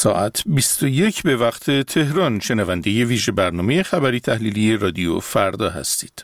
ساعت 21 به وقت تهران. شنونده ویژه برنامه خبری تحلیلی رادیو فردا هستید.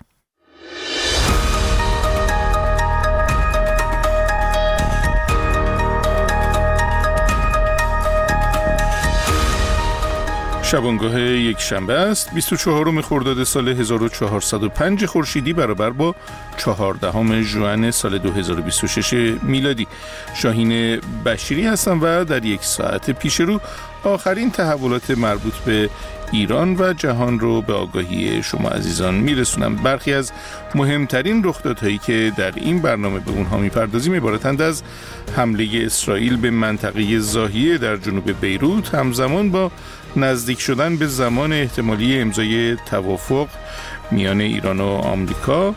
شبانگاه یک شنبه است. 24 خرداد سال 1405 خورشیدی برابر با 14 ژوئن سال 2026 میلادی. شاهین بشیری هستم و در یک ساعت پیش رو آخرین تحولات مربوط به ایران و جهان رو به آگاهی شما عزیزان میرسونم. برخی از مهمترین رخدادهایی که در این برنامه به اونها میپردازیم عبارتند از حمله اسرائیل به منطقه زاهیه در جنوب بیروت همزمان با نزدیک شدن به زمان احتمالی امضای توافق میان ایران و آمریکا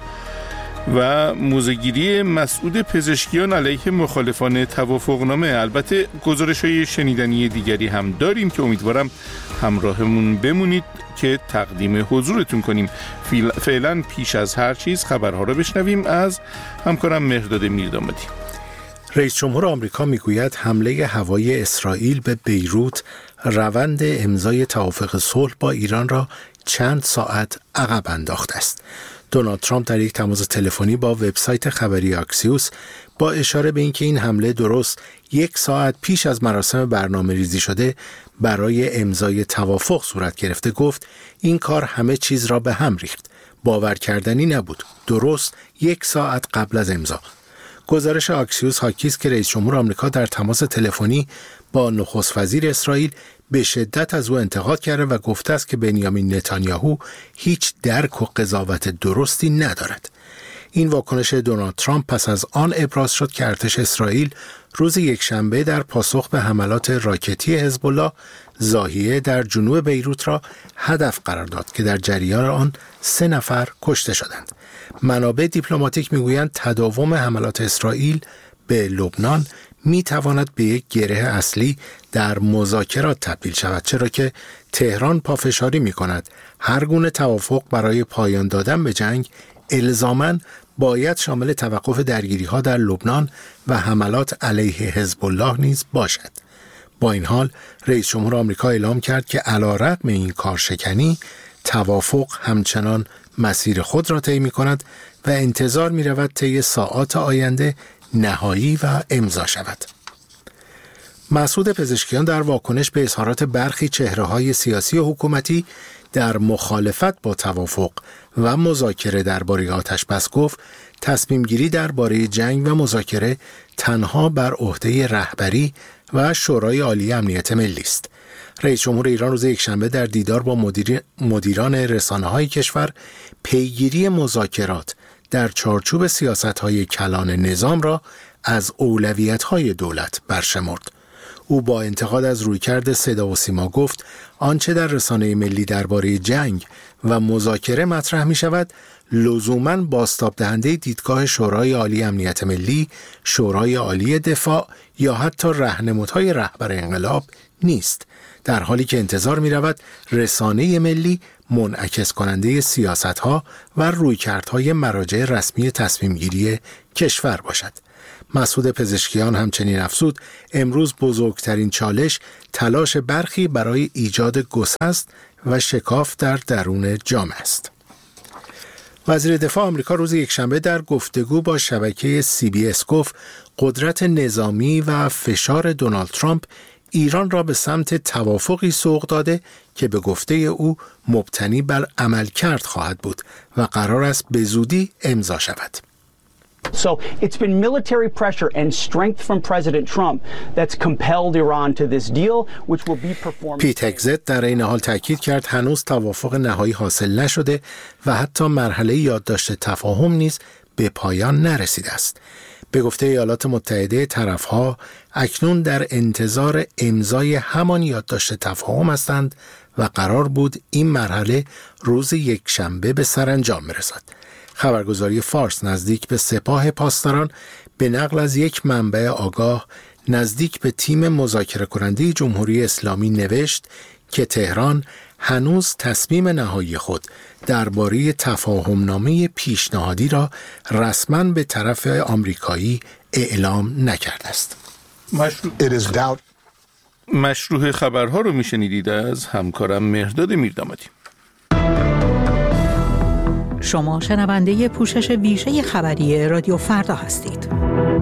و موضع‌گیری مسعود پزشکیان علیه مخالفان توافقنامه. البته گزارش‌های شنیدنی دیگری هم داریم که امیدوارم همراهمون بمونید که تقدیم حضورتون کنیم. فعلا پیش از هر چیز خبرها رو بشنویم از همکارم مهرداد میردامادی. رئیس جمهور آمریکا میگوید حمله هوایی اسرائیل به بیروت روند امضای توافق صلح با ایران را چند ساعت عقب انداخته است. دونالد ترامپ در یک تماس تلفنی با وبسایت خبری آکسیوس با اشاره به اینکه این حمله درست یک ساعت پیش از مراسم برنامه‌ریزی شده برای امضای توافق صورت گرفته گفت این کار همه چیز را به هم ریخت. باور کردنی نبود. درست یک ساعت قبل از امضا. گزارش آکسیوس حاکی است که رئیس جمهور آمریکا در تماس تلفنی با نخست وزیر اسرائیل به شدت از او انتقاد کرده و گفته است که بنیامین نتانیاهو هیچ درک و قضاوت درستی ندارد. این واکنش دونالد ترامپ پس از آن ابراز شد که ارتش اسرائیل روز یکشنبه در پاسخ به حملات راکتی حزب الله زاهیه در جنوب بیروت را هدف قرار داد که در جریان آن 3 نفر کشته شدند. منابع دیپلماتیک میگویند تداوم حملات اسرائیل به لبنان می تواند به یک گره اصلی در مذاکرات تبدیل شود، چرا که تهران پافشاری می کند هر گونه توافق برای پایان دادن به جنگ الزاماً باید شامل توقف درگیری ها در لبنان و حملات علیه حزب الله نیز باشد. با این حال رئیس جمهور آمریکا اعلام کرد که علیرغم این کارشکنی توافق همچنان مسیر خود را طی می کند و انتظار می رود طی ساعات آینده نهایی و امضا شود. مسعود پزشکیان در واکنش به اظهارات برخی چهره‌های سیاسی و حکومتی در مخالفت با توافق و مذاکره درباره آتش‌بس گفت تصمیم گیری درباره جنگ و مذاکره تنها بر عهده رهبری و شورای عالی امنیت ملی است. رئیس جمهور ایران روز یکشنبه در دیدار با مدیران رسانه‌های کشور پیگیری مذاکرات در چارچوب سیاست‌های کلان نظام را از اولویت‌های دولت برشمرد. او با انتقاد از رویکرد صدا و سیما گفت آنچه در رسانه ملی درباره جنگ و مذاکره مطرح می‌شود لزوماً بازتاب دهنده دیدگاه شورای عالی امنیت ملی، شورای عالی دفاع یا حتی راهنمودهای رهبر انقلاب نیست، در حالی که انتظار می‌رود رسانه ملی منعکس کننده سیاست‌ها و رویکردهای مراجع رسمی تصمیم‌گیری کشور باشد. مسعود پزشکیان همچنین افزود امروز بزرگترین چالش تلاش برخی برای ایجاد گسست و شکاف در درون جامعه است. وزیر دفاع آمریکا روز یکشنبه در گفتگو با شبکه CBS گفت قدرت نظامی و فشار دونالد ترامپ ایران را به سمت توافقی سوق داده که به گفته او مبتنی بر عملکرد خواهد بود و قرار است به زودی امضا شود. So it's been military pressure and strength from President Trump that's compelled Iran to this deal which will be performed. پیت هگزت در این حال تاکید کرد هنوز توافق نهایی حاصل نشده و حتی مرحله یادداشت تفاهم نیز به پایان نرسیده است. به گفته ایالات متحده طرف‌ها اکنون در انتظار امضای همان یادداشت تفاهم هستند و قرار بود این مرحله روز یکشنبه به سرانجام برسد. خبرگزاری فارس نزدیک به سپاه پاسداران به نقل از یک منبع آگاه نزدیک به تیم مذاکره کننده جمهوری اسلامی نوشت که تهران هنوز تصمیم نهایی خود درباره تفاهمنامه پیشنهادی را رسما به طرف آمریکایی اعلام نکرده است. مشروع خبرها رو میشنیدید از همکارم مهرداد میردامادی. شما شنونده پوشش ویژه خبری رادیو فردا هستید.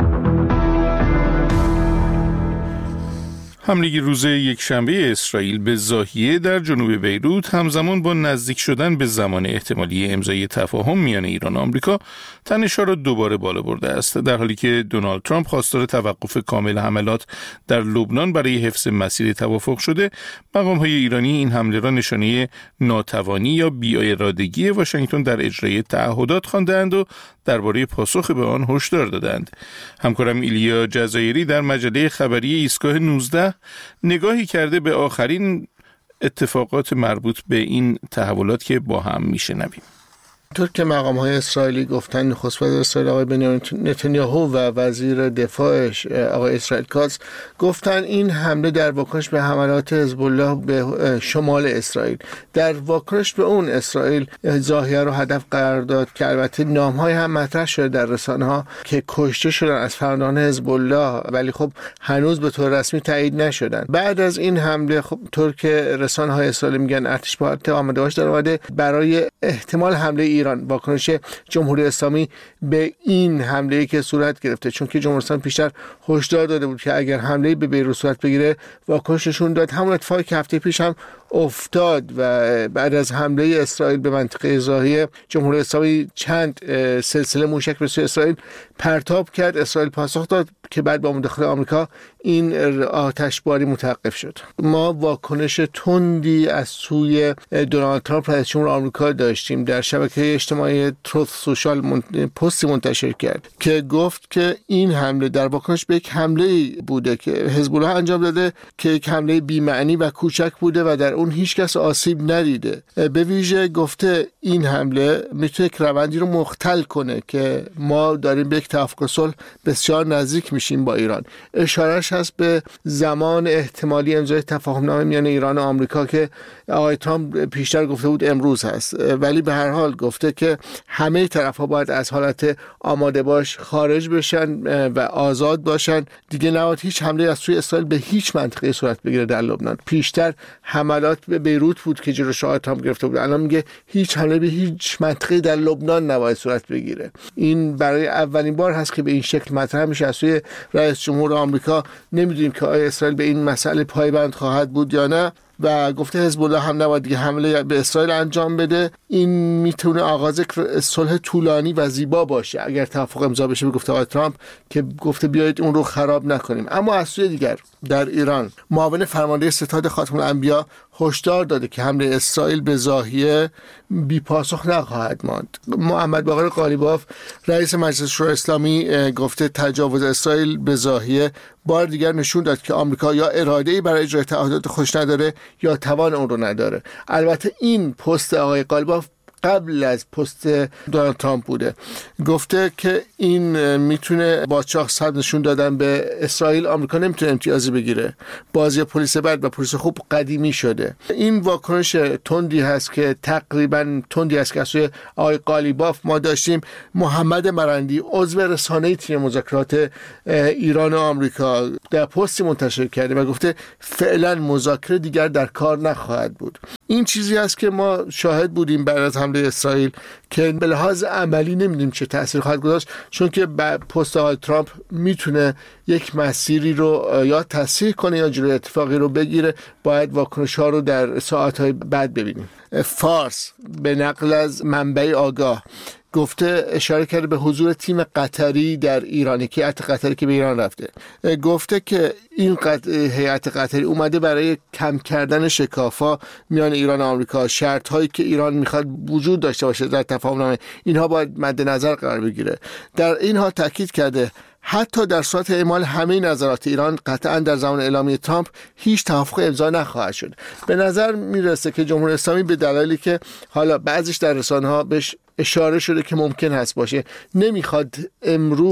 حمله روز یکشنبه اسرائیل به ضاحیه در جنوب بیروت همزمان با نزدیک شدن به زمان احتمالی امضای تفاهم میان ایران و آمریکا تنش‌ها را دوباره بالا برده است، در حالی که دونالد ترامپ خواستار توقف کامل حملات در لبنان برای حفظ مسیر توافق شده. مقام‌های ایرانی این حمله را نشانه ناتوانی یا بی‌ارادگی واشنگتن در اجرای تعهدات خواندند و درباره پاسخ به آن هشدار دادند. همکارم ایلیا جزایری در مجله خبری ایستگاه 19 نگاهی کرده به آخرین اتفاقات مربوط به این تحولات که با هم میشنویم. طور که مقام‌های اسرائیلی گفتن، نخست وزیر اسرائیل آقای بنیامین نتانیاهو و وزیر دفاعش آقای اسرائیل کاتز گفتن این حمله در واکنش به حملات حزب الله به شمال اسرائیل. در واکنش به اون اسرائیل ضاحیه رو هدف قرار داد که البته نام‌های هم مطرح شده در رسانه‌ها که کشته شدن از فرماندهان حزب الله، ولی خب هنوز به طور رسمی تایید نشدن. بعد از این حمله خب طور که رسانه‌های اسرائیلی میگن ارتش با آماده باش در اومده برای احتمال حمله ایران. واکنش جمهوری اسلامی به این حمله‌ای که صورت گرفته، چون که جمهوری اسلامی پیشتر هشدار داده بود که اگر حمله به بیروت صورت بگیره واکنششون داد همون اتفاقی که هفته پیش هم افتاد و بعد از حمله اسرائیل به منطقه ضاحیه جمهوری اسلامی چند سلسله موشک به سوی اسرائیل پرتاب کرد. اسرائیل پاسخ داد که بعد با مداخله آمریکا این آتشباری متوقف شد. ما واکنش تندی از سوی دونالد ترامپ رئیس جمهور آمریکا داشتیم. در شبکه اجتماعی تروت سوشال پستی منتشر کرد که گفت که این حمله در واکنش به یک حمله بوده که حزب الله انجام داده که یک حمله بی‌معنی و کوچک بوده و در اون هیچ کس آسیب ندیده. به ویژه گفته این حمله میتونه یک روندی رو مختل کنه که ما داریم به یک توافق صلح بسیار نزدیک میشیم با ایران. اشارهش هست به زمان احتمالی امضای تفاهمنامه میان ایران و آمریکا که آقای ترامپ پیشتر گفته بود امروز هست، ولی به هر حال گفته که همه طرف‌ها باید از حالت آماده باش خارج بشن و آزاد باشن. دیگه نباید هیچ حمله از سوی اسرائیل به هیچ منطقه صورت بگیره در لبنان. پیشتر حملات به بیروت بود که جلوش آقای ترامپ گرفته بود، الان میگه هیچ حمله به هیچ منطقه در لبنان نباید صورت بگیره. این برای اولین بار هست که به این شکل مطرح میشه از سوی رئیس جمهور آمریکا. نمیدونیم که آیا اسرائیل به این مسئله پایبند خواهد بود یا نه و گفته حزب الله هم نباید دیگه حمله به اسرائیل انجام بده. این میتونه آغاز صلح طولانی و زیبا باشه اگر توافق امضا بشه، به گفته آقای ترامپ که گفته بیایید اون رو خراب نکنیم. اما از سوی دیگر در ایران معاون فرمانده ستاد خاتم الانبیا هشدار داده که حمله اسرائیل به ضاحیه بی پاسخ نخواهد ماند. محمد باقر قالیباف رئیس مجلس شورای اسلامی گفته تجاوز اسرائیل به ضاحیه بار دیگر نشون داد که آمریکا یا اراده‌ای برای اجرای تعهدات خودش نداره یا توان اون رو نداره. البته این پست آقای قالیباف قبل از پست دونالد ترامپ بوده. گفته که این میتونه با چاق سرد نشون دادن به اسرائیل آمریکا نمیتونه امتیازی بگیره. بازی پلیس بد و پلیس خوب قدیمی شده. این واکنش تندی هست که تقریبا تندی است که از سوی آقای قالیباف ما داشتیم. محمد مرندی عضو رسانه تیم مذاکرات ایران و آمریکا در پستی منتشر کرده و گفته فعلا مذاکره دیگر در کار نخواهد بود. این چیزی است که ما شاهد بودیم بعد از حمله اسرائیل که به لحاظ عملی نمیدونیم چه تأثیر خواهد گذاشت، چون که پست آقای ترامپ میتونه یک مسیری رو یا تصحیح کنه یا جلوی اتفاقی رو بگیره. باید واکنش ها رو در ساعت‌های بعد ببینیم. فارس به نقل از منبع آگاه گفته اشاره کرده به حضور تیم قطری در ایران، که هیئت قطری که به ایران رفته. گفته که این هیئت قطری اومده برای کم کردن شکافا میان ایران و آمریکا. شرط هایی که ایران میخواد وجود داشته باشه در تفاهمنامه اینها باید مد نظر قرار بگیره. در این حال تاکید کرده حتی در صورت اعمال همه نظرات ایران قطعا در زمان اعلامیه ترامپ هیچ توافق امضا نخواهد شد. به نظر میرسه که جمهوری اسلامی به دلایلی که حالا بعضیش در رسانه‌ها بهش اشاره شده که ممکن هست باشه نمیخواد امروز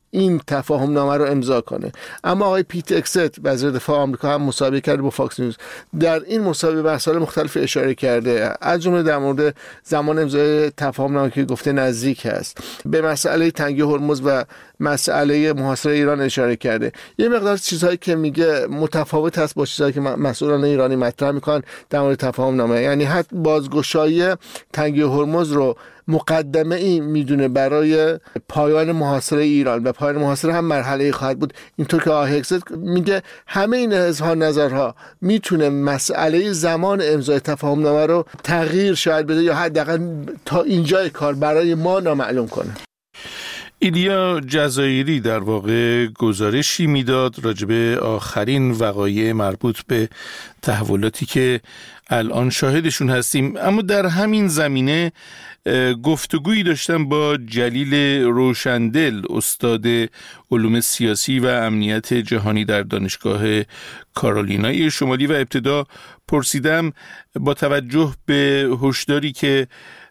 این تفاهم نامه رو امضا کنه. اما آقای پیت اکست وزیر دفاع آمریکا هم مصاحبه کرده با فاکس نیوز، در این مصاحبه به مسائل مختلف اشاره کرده، از جمله در مورد زمان امضای تفاهم نامه که گفته نزدیک است، به مسئله تنگی هرمز و مسئله محاصره ایران اشاره کرده. یه مقدار چیزهایی که میگه متفاوت هست با چیزهایی که مسئولان ایرانی مطرح میکنن در مورد تفاهم نامه. یعنی حتی بازگشایی تنگی هرمز رو مقدمه ای میدونه برای پایان محاصره ایران و پایان محاصره هم مرحله خواهد بود. اینطور که آقای اکست میگه همه این اظهار نظرها میتونه مسئله زمان امضای تفاهم نامه رو تغییر شاید بده یا حداقل تا اینجای کار برای ما نامعلوم کنه. ایلیا جزایری در واقع گزارشی میداد راجع به آخرین وقایع مربوط به تحولاتی که الان شاهدشون هستیم. اما در همین زمینه گفتگویی داشتم با جلیل روشندل، استاد علوم سیاسی و امنیت جهانی در دانشگاه کارولینای شمالی، و ابتدا پرسیدم با توجه به هشداری که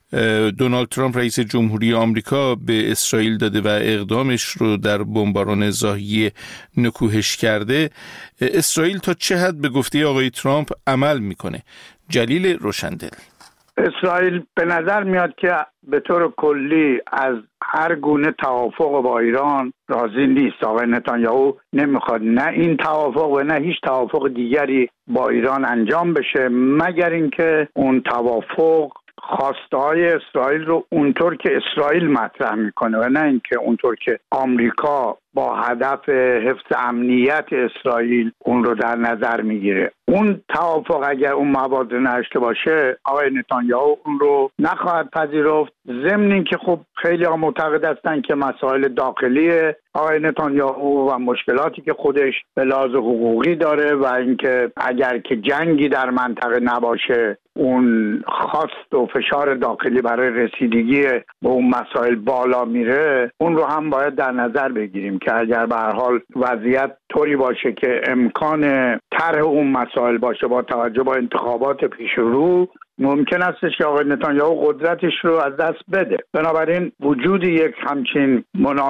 دونالد ترامپ رئیس جمهوری آمریکا به اسرائیل داده و اقدامش رو در بمباران ضاحیه نکوهش کرده، اسرائیل تا چه حد به گفته آقای ترامپ عمل میکنه؟ جلیل روشندل: اسرائیل به نظر میاد که به طور کلی از هر گونه توافق با ایران راضی نیست. آقای نتانیاهو نمیخواد نه این توافق و نه هیچ توافق دیگری با ایران انجام بشه مگر اینکه اون توافق خواسته‌های اسرائیل رو اونطور که اسرائیل مطرح میکنه و نه اینکه اونطور که آمریکا با هدف حفظ امنیت اسرائیل اون رو در نظر میگیره. اون توافق اگر اون مواد نشته باشه آقای نتانیاهو اون رو نخواهد پذیرفت. ضمن اینکه خب خیلی ها معتقد هستن که مسائل داخلی آقای نتانیاهو و مشکلاتی که خودش به لحاظ حقوقی داره و اینکه اگر که جنگی در منطقه نباشه اون خواست و فشار داخلی برای رسیدگی به اون مسائل بالا میره، اون رو هم باید در نظر بگیریم که اگر به هر حال وضعیت طوری باشه که امکان طرح اون مسائل باشه با توجه به انتخابات پیش رو، ممکن استش که آقای نتانیاهو قدرتش رو از دست بده. بنابراین وجود یک همچین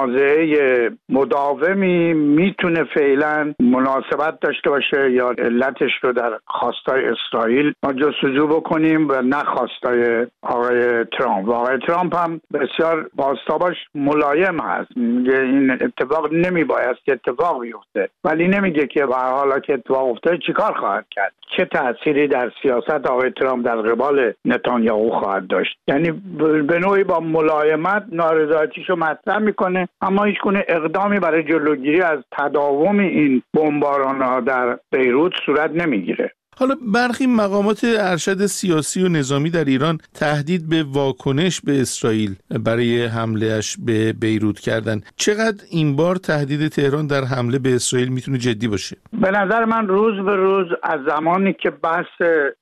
منازعه مداومی میتونه فعلا مناسبت داشته باشه یا علتش رو در خواستای اسرائیل ما جستجو بکنیم و نه خواستای آقای ترامپ. و آقای ترامپ هم بسیار باستاباش ملایم هست، میگه این اتفاق نمیباید که اتفاق بیفته، ولی نمیگه که به هر حال که اتفاق افتاد چیکار خواهد کرد، چه تأثیری در سیاست آقای ترامپ در قبال نتانیاهو خواهد داشت. یعنی به نوعی با ملایمت نارضایتیشو مطرح میکنه اما هیچ گونه اقدامی برای جلوگیری از تداوم این بمباران‌ها در بیروت صورت نمیگیره. حالا برخی مقامات ارشد سیاسی و نظامی در ایران تهدید به واکنش به اسرائیل برای حملهش به بیروت کردن. چقدر این بار تهدید تهران در حمله به اسرائیل میتونه جدی باشه؟ به نظر من روز به روز از زمانی که بحث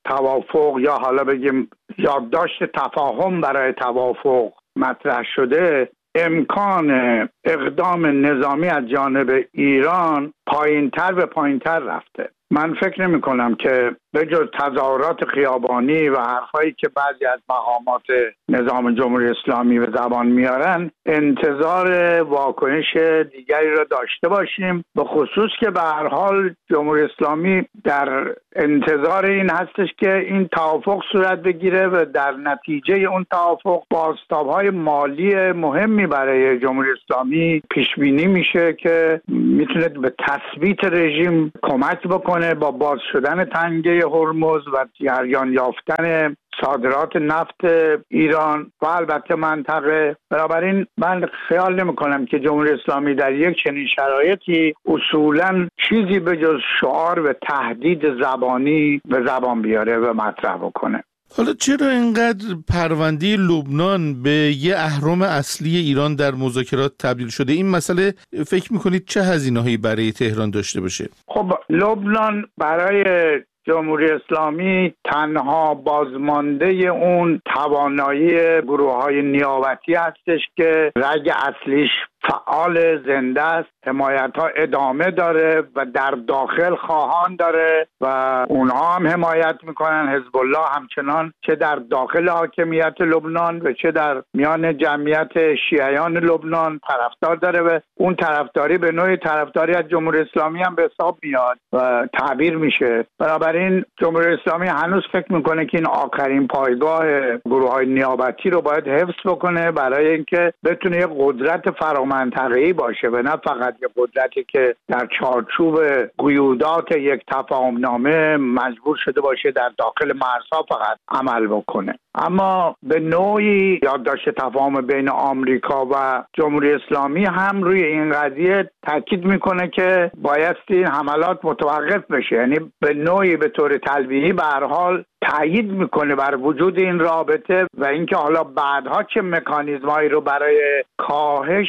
توافق یا حالا بگیم یادداشت تفاهم برای توافق مطرح شده، امکان اقدام نظامی از جانب ایران پایین‌تر به پایین‌تر رفته. من فکر نمی کنم که به جز تظاهرات خیابانی و حرفایی که بعضی از مقامات نظام جمهوری اسلامی به زبان میارن انتظار واکنش دیگری را داشته باشیم، به خصوص که به هر حال جمهوری اسلامی در انتظار این هستش که این توافق صورت بگیره و در نتیجه اون توافق بازتاب‌های مالی مهمی برای جمهوری اسلامی پیش بینی میشه که میتونه به تثبیت رژیم کمک بکنه با باز شدن تنگه هرمز و جریان یافتن صادرات نفت ایران و البته منطقه. بنابراین من خیال نمی کنم که جمهوری اسلامی در یک چنین شرایطی اصولاً چیزی به جز شعار و تهدید زبانی به زبان بیاره و مطرح بکنه. حالا چرا اینقدر پرونده لبنان به یه اهرم اصلی ایران در مذاکرات تبدیل شده؟ این مسئله فکر میکنید چه هزینه‌هایی برای تهران داشته باشه؟ خب لبنان برای جمهوری اسلامی تنها بازمانده اون توانایی گروه‌های نیابتی هستش که رگ اصلیش فعال زنده است، حمایت‌ها ادامه داره و در داخل خواهان داره و اونها هم حمایت میکنن. حزب الله همچنان چه در داخل حاکمیت لبنان و چه در میان جمعیت شیعیان لبنان طرفدار داره و اون طرفداری به نوعی طرفداری از جمهوری اسلامی هم به حساب میاد و تعبیر میشه. بنابراین جمهوری اسلامی هنوز فکر میکنه که این آخرین پایگاه گروه‌های نیابتی رو باید حفظ بکنه برای اینکه بتونه یک قدرت فرامنطقه‌ای باشه و نه فقط یک قدرتی که در چارچوب قیودات یک تفاهمنامه مجبور شده باشه در داخل مرزها فقط عمل بکنه. اما به نوعی یادداشت تفاهم بین آمریکا و جمهوری اسلامی هم روی این قضیه تاکید میکنه که بایستی این حملات متوقف بشه، یعنی به نوعی به طور تلویحی به هر حال تأیید میکنه بر وجود این رابطه و اینکه حالا بعدها چه مکانیزمایی رو برای کاهش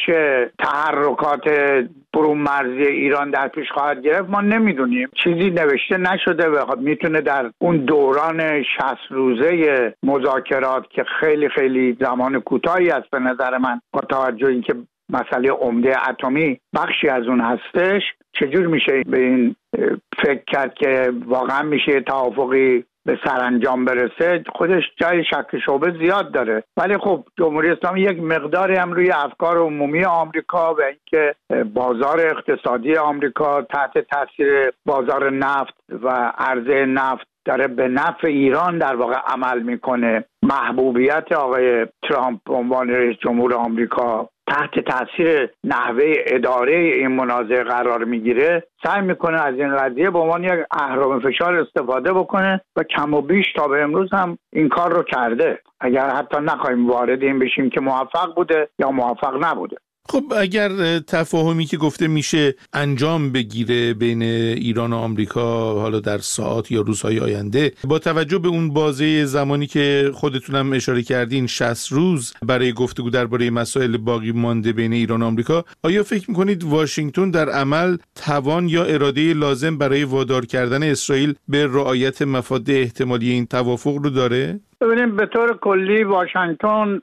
تحرکات برون مرزی ایران در پیش خواهد گرفت ما نمیدونیم. چیزی نوشته نشده و میتونه در اون دوران 60 روزه مذاکرات که خیلی خیلی زمان کوتاهی است به نظر من با توجه اینکه مسئله عمده اتمی بخشی از اون هستش، چجور میشه به این فکر کرد که واقعا میشه توافقی به سرانجام برسه؟ خودش جای شک شبهه زیاد داره. ولی خب جمهوری اسلامی یک مقداری هم روی افکار عمومی آمریکا و اینکه بازار اقتصادی آمریکا تحت تاثیر بازار نفت و عرضه نفت داره به نفع ایران در واقع عمل میکنه، محبوبیت آقای ترامپ به عنوان رئیس جمهور آمریکا تحت تاثیر نحوه اداره این منازعه قرار میگیره، سعی میکنه از این قضیه به عنوان یک اهرم فشار استفاده بکنه و کم و بیش تا به امروز هم این کار رو کرده، اگر حتی نخواهیم وارد این بشیم که موفق بوده یا موفق نبوده. خب اگر تفاهمی که گفته میشه انجام بگیره بین ایران و آمریکا حالا در ساعات یا روزهای آینده، با توجه به اون بازه زمانی که خودتونم اشاره کردین 60 روز برای گفتگو درباره مسائل باقی مانده بین ایران و آمریکا، آیا فکر میکنید واشنگتن در عمل توان یا اراده لازم برای وادار کردن اسرائیل به رعایت مفاد احتمالی این توافق رو داره؟ ببینیم به طور کلی واشنگتن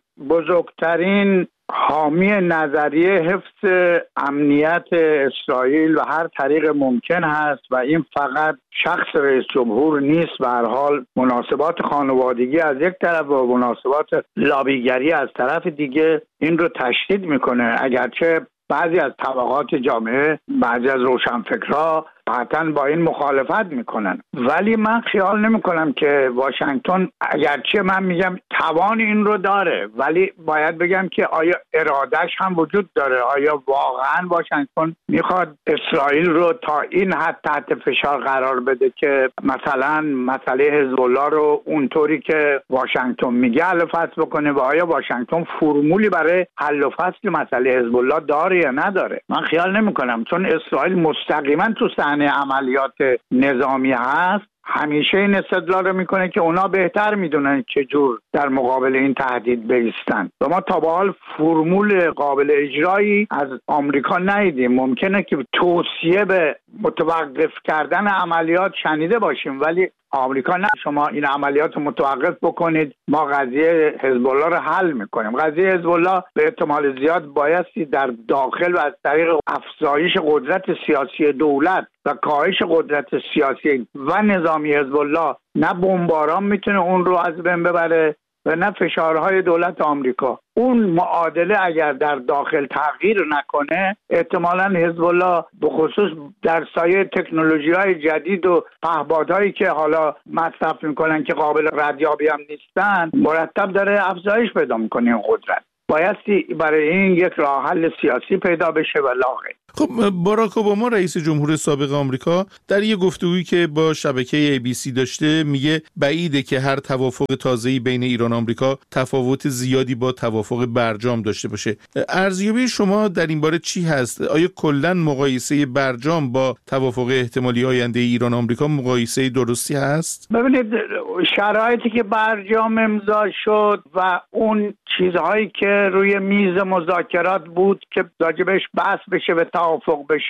بزرگترین حامی نظریه حفظ امنیت اسرائیل و هر طریق ممکن هست و این فقط شخص رئیس جمهور نیست، به هر حال مناسبات خانوادگی از یک طرف و مناسبات لابیگری از طرف دیگه این رو تشدید میکنه. اگرچه بعضی از طبقات جامعه، بعضی از روشنفکرها قطعاً با این مخالفت میکنن، ولی من خیال نمیکنم که واشنگتن، اگرچه من میگم توان این رو داره، ولی باید بگم که آیا ارادش هم وجود داره؟ آیا واقعاً واشنگتن میخواد اسرائیل رو تا این حد تحت فشار قرار بده که مثلا مسئله حزب الله رو اونطوری که واشنگتن میگه حل و فصل بکنه؟ و آیا واشنگتن فرمولی برای حل و فصل مسئله حزب الله داره یا نداره؟ من خیال نمیکنم، چون اسرائیل مستقیما تو صحنه عملیات نظامی هست، همیشه این استدلال رو میکنه که اونا بهتر میدونن چجور در مقابل این تهدید بایستن و ما تا به حال فرمول قابل اجرایی از آمریکا ندیدیم. ممکنه که توصیه به متوقف کردن عملیات شنیده باشیم، ولی آمریکا نه شما این عملیات رو متوقف بکنید، ما قضیه حزب الله رو حل میکنیم. قضیه حزب الله به احتمال زیاد بایستی در داخل و از طریق افزایش قدرت سیاسی دولت و کاهش قدرت سیاسی و نظامی حزب الله، نه بمباران میتونه اون رو از بین ببره و نه فشارهای دولت آمریکا. اون معادله اگر در داخل تغییر نکنه، احتمالاً حزب الله به خصوص در سایه تکنولوژی‌های جدید و پهپادهایی که حالا مصرف میکنن که قابل ردیابی هم نیستن، مرتب داره افزایش پیدا میکنه این قدرت. بایستی برای این یک راه حل سیاسی پیدا بشه و لاغر. خب باراک اوباما رئیس جمهور سابق آمریکا در یک گفتگویی که با شبکه ABC داشته میگه بعیده که هر توافق تازه‌ای بین ایران و آمریکا تفاوت زیادی با توافق برجام داشته باشه. ارزیابی شما در این باره چی هست؟ آیا کلاً مقایسه برجام با توافق احتمالی آینده ایران و آمریکا مقایسه درستی هست؟ ببینید شرایطی که برجام امضا شد و اون چیزهایی که روی میز مذاکرات بود که راجبش بحث بشه و توافق بشه،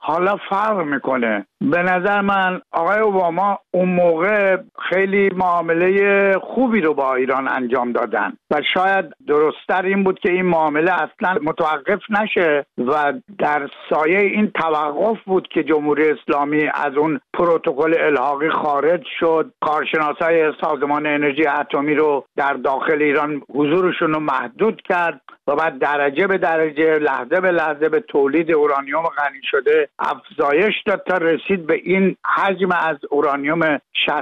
حالا فرق میکنه. به نظر من آقای اوباما اون موقع خیلی معامله خوبی رو با ایران انجام دادن و شاید درست‌تر این بود که این معامله اصلا متوقف نشه و در سایه این توقف بود که جمهوری اسلامی از اون پروتکل الحاقی خارج شد. کارشناسای سازمان انرژی اتمی رو در داخل ایران حضورشون رو محدود کرد و بعد درجه به درجه، لحظه به لحظه به تولید اورانیوم غنی شده افزایش داد تا رسید به این حجم از اورانیوم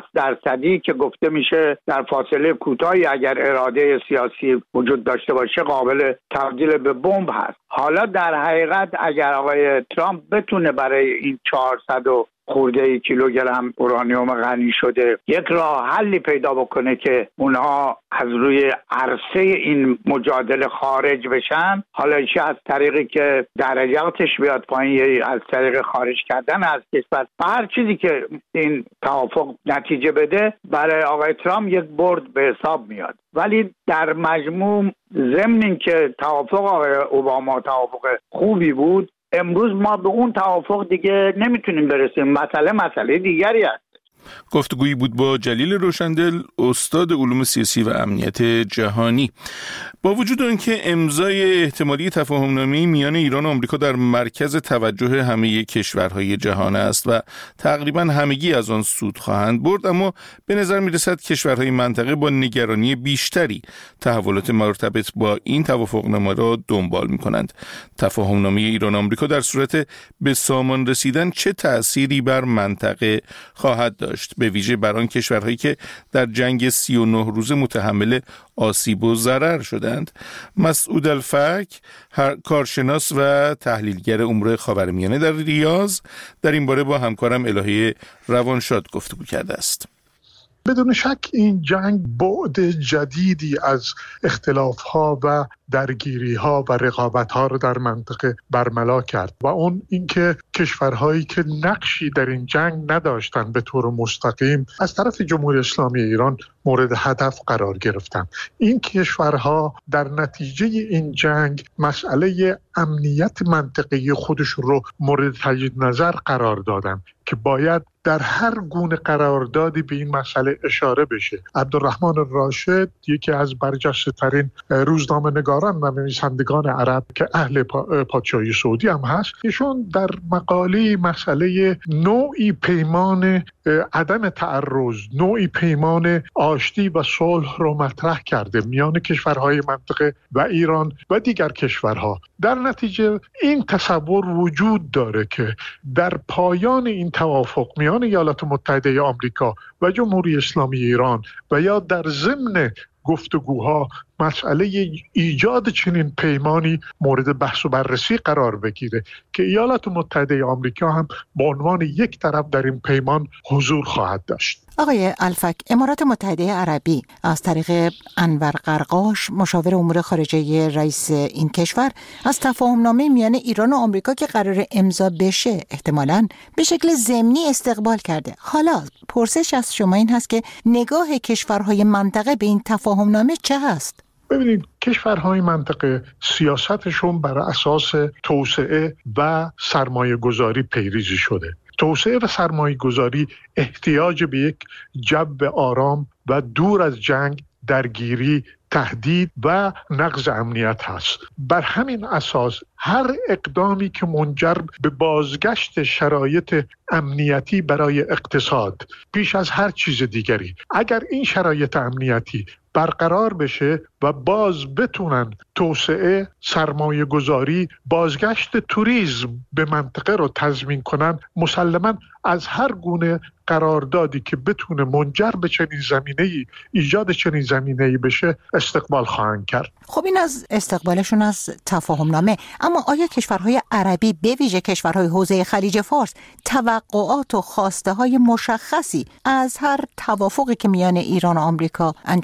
60% که گفته میشه در فاصله کوتاهی اگر اراده سیاسی وجود داشته باشه قابل تبدیل به بمب هست. حالا در حقیقت اگر آقای ترامپ بتونه برای این 400 خورده کیلوگرم اورانیوم غنی شده یک راه حلی پیدا بکنه که اونها از روی عرصه این مجادله خارج بشن، حالا ایشه از طریقی که درجاتش بیاد پایین یا از طریق خارج کردن از کشور، هر چیزی که این توافق نتیجه بده برای آقای ترامپ یک برد به حساب میاد. ولی در مجموع ضمن این که توافق آقای اوباما توافق خوبی بود، امروز ما به اون توافق دیگه نمیتونیم برسیم. مسئله دیگری است. گفتگویی بود با جلیل روشندل، استاد علوم سیاسی و امنیت جهانی. با وجود آنکه امضای احتمالی تفاهمنامه میان ایران و آمریکا در مرکز توجه همه کشورهای جهان است و تقریبا همگی از آن سود خواهند برد، اما به نظر میرسد کشورهای منطقه با نگرانی بیشتری تحولات مرتبط با این توافقنامه را دنبال می‌کنند. تفاهمنامه ایران و آمریکا در صورت به سامان رسیدن چه تأثیری بر منطقه خواهد داشت، به ویژه بر آن کشورهایی که در جنگ 39 روزه متحمل آسیب و ضرر شدند؟ مسعود الفک، کارشناس و تحلیلگر امور خاورمیانه در ریاض، در این باره با همکارم الهه روانشاد گفتگو کرده است. بدون شک این جنگ بعد جدیدی از اختلاف‌ها و درگیری‌ها و رقابت‌ها رو در منطقه برملا کرد و اون اینکه کشورهایی که نقشی در این جنگ نداشتن به طور مستقیم از طرف جمهوری اسلامی ایران مورد هدف قرار گرفتن. این کشورها در نتیجه این جنگ مسئله امنیت منطقه‌ای خودشون رو مورد تجدید نظر قرار دادن که باید در هر گونه قراردادی به این مسئله اشاره بشه. عبدالرحمن راشد، یکی از برجسته‌ترین روزنامه‌نگاران و نویسندگان عرب که اهل پادشاهی سعودی هم هست، ایشون در مقاله مسئله نوعی پیمان عدم تعرض، نوعی پیمان آشتی و صلح رو مطرح کرده میان کشورهای منطقه و ایران و دیگر کشورها. در نتیجه این تصور وجود داره که در پایان این توافق میان ایالات متحده آمریکا و جمهوری اسلامی ایران و یا در ضمن گفتگوها مسئله ایجاد چنین پیمانی مورد بحث و بررسی قرار بگیره که ایالات متحده آمریکا هم به عنوان یک طرف در این پیمان حضور خواهد داشت. آقای الفک، امارات متحده عربی از طریق انور قرقاش، مشاور امور خارجه رئیس این کشور، از تفاهمنامه میان ایران و آمریکا که قرار امضا بشه احتمالاً به شکل ضمنی استقبال کرده. حالا پرسش از شما این هست که نگاه کشورهای منطقه به این تفاهمنامه چه هست؟ ببینید، کشورهای منطقه سیاستشون بر اساس توسعه و سرمایه گذاری پیریزی شده. توسعه و سرمایه گذاری احتیاج به یک جو آرام و دور از جنگ، درگیری، تهدید و نقض امنیت هست. بر همین اساس هر اقدامی که منجر به بازگشت شرایط امنیتی برای اقتصاد پیش از هر چیز دیگری، اگر این شرایط امنیتی برقرار بشه و باز بتونن توسعه، سرمایه گذاری، بازگشت توریسم به منطقه رو تضمین کنن، مسلماً از هر گونه قراردادی که بتونه منجر به چنین زمینه‌ای، ایجاد چنین زمینه‌ای بشه، استقبال خواهند کرد. خب این از استقبالشون از تفاهمنامه، اما آیا کشورهای عربی به ویژه کشورهای حوزه خلیج فارس توقعات و خواسته های مشخصی از هر توافقی که میان ایران و آمریکا